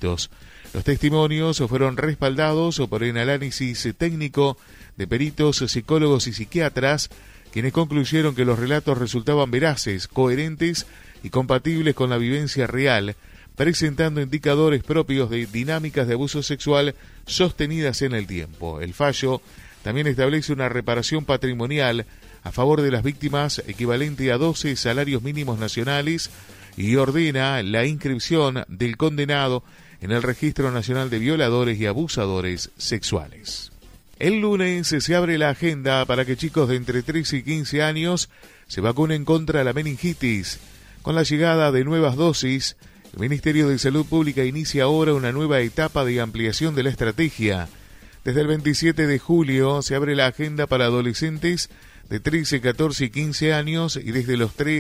delitos. Los testimonios fueron respaldados por el análisis técnico de peritos, psicólogos y psiquiatras, quienes concluyeron que los relatos resultaban veraces, coherentes y compatibles con la vivencia real, presentando indicadores propios de dinámicas de abuso sexual sostenidas en el tiempo. El fallo también establece una reparación patrimonial a favor de las víctimas equivalente a 12 salarios mínimos nacionales y ordena la inscripción del condenado en el Registro Nacional de Violadores y Abusadores Sexuales. El lunes se abre la agenda para que chicos de entre 13 y 15 años se vacunen contra la meningitis. Con la llegada de nuevas dosis, el Ministerio de Salud Pública inicia ahora una nueva etapa de ampliación de la estrategia. Desde el 27 de julio se abre la agenda para adolescentes de 13, 14 y 15 años y desde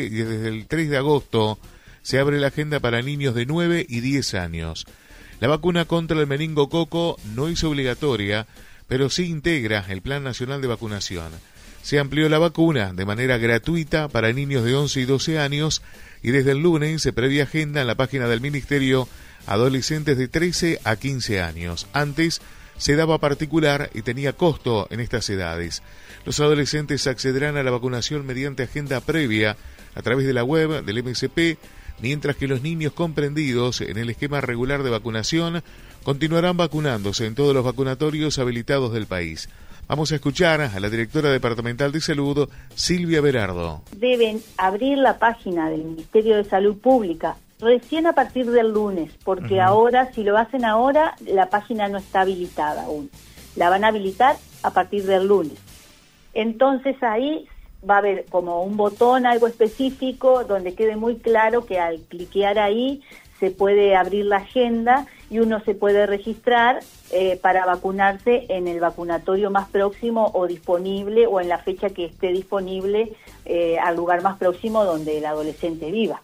el 3 de agosto se abre la agenda para niños de 9 y 10 años. La vacuna contra el meningococo no es obligatoria, pero sí integra el Plan Nacional de Vacunación. Se amplió la vacuna de manera gratuita para niños de 11 y 12 años y desde el lunes se previa agenda en la página del Ministerio adolescentes de 13 a 15 años. Antes se daba particular y tenía costo en estas edades. Los adolescentes accederán a la vacunación mediante agenda previa a través de la web del MSP, mientras que los niños comprendidos en el esquema regular de vacunación continuarán vacunándose en todos los vacunatorios habilitados del país. Vamos a escuchar a la directora departamental de salud, Silvia Berardo. Deben abrir la página del Ministerio de Salud Pública recién a partir del lunes, porque ahora, si lo hacen ahora, la página no está habilitada aún. La van a habilitar a partir del lunes. Entonces ahí va a haber como un botón, algo específico, donde quede muy claro que al cliquear ahí se puede abrir la agenda y uno se puede registrar para vacunarse en el vacunatorio más próximo o disponible o en la fecha que esté disponible al lugar más próximo donde el adolescente viva.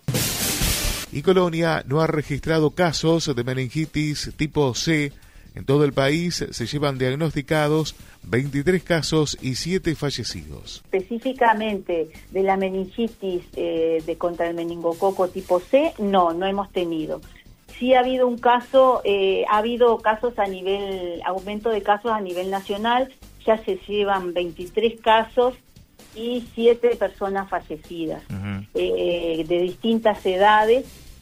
Y Colonia no ha registrado casos de meningitis tipo C. En todo el país se llevan diagnosticados 23 casos y 7 fallecidos. Específicamente de la meningitis contra el meningococo tipo C, no hemos tenido. Sí ha habido un caso, ha habido casos aumento de casos a nivel nacional, ya se llevan 23 casos y 7 personas fallecidas, de distintas edades.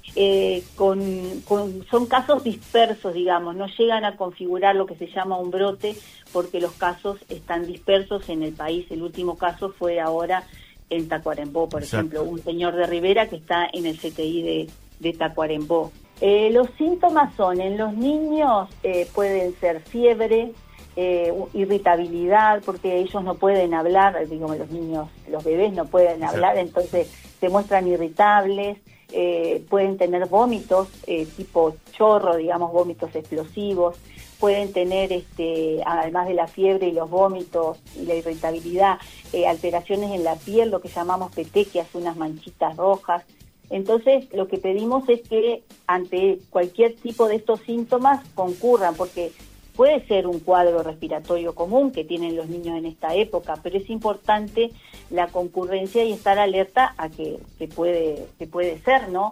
Son casos dispersos, digamos, no llegan a configurar lo que se llama un brote porque los casos están dispersos en el país. El último caso fue ahora en Tacuarembó, por ejemplo, un señor de Rivera que está en el CTI de Tacuarembó. Los síntomas son, en los niños pueden ser fiebre, irritabilidad, porque ellos no pueden hablar, digamos, los bebés no pueden hablar, entonces se muestran irritables. Pueden tener vómitos tipo chorro, digamos, vómitos explosivos, pueden tener, además de la fiebre y los vómitos y la irritabilidad, alteraciones en la piel, lo que llamamos petequias, unas manchitas rojas. Entonces, lo que pedimos es que ante cualquier tipo de estos síntomas concurran, porque puede ser un cuadro respiratorio común que tienen los niños en esta época, pero es importante la concurrencia y estar alerta a que puede ser, ¿no?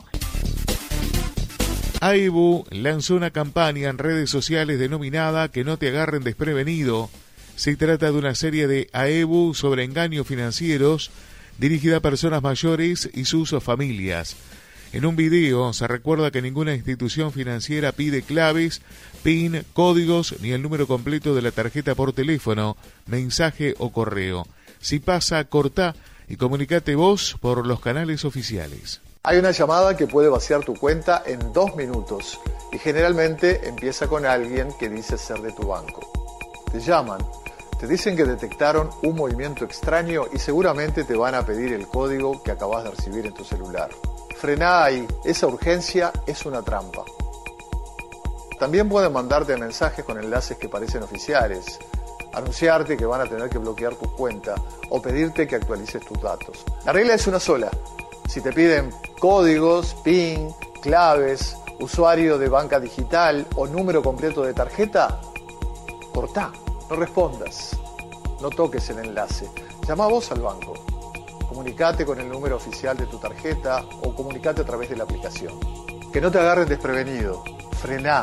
AEBU lanzó una campaña en redes sociales denominada Que no te agarren desprevenido. Se trata de una serie de AEBU sobre engaños financieros dirigida a personas mayores y sus familias. En un video se recuerda que ninguna institución financiera pide claves, PIN, códigos ni el número completo de la tarjeta por teléfono, mensaje o correo. Si pasa, cortá y comunicate vos por los canales oficiales. Hay una llamada que puede vaciar tu cuenta en 2 minutos y generalmente empieza con alguien que dice ser de tu banco. Te llaman, te dicen que detectaron un movimiento extraño y seguramente te van a pedir el código que acabas de recibir en tu celular. Frená ahí, esa urgencia es una trampa. También pueden mandarte mensajes con enlaces que parecen oficiales, anunciarte que van a tener que bloquear tu cuenta o pedirte que actualices tus datos. La regla es una sola. Si te piden códigos, PIN, claves, usuario de banca digital o número completo de tarjeta, cortá, no respondas, no toques el enlace. Llama vos al banco. Comunicate con el número oficial de tu tarjeta o comunicate a través de la aplicación. Que no te agarren desprevenido. Frená.